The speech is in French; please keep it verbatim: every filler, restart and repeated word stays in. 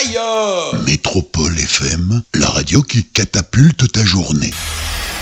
Aïe! Métropole F M, la radio qui catapulte ta journée.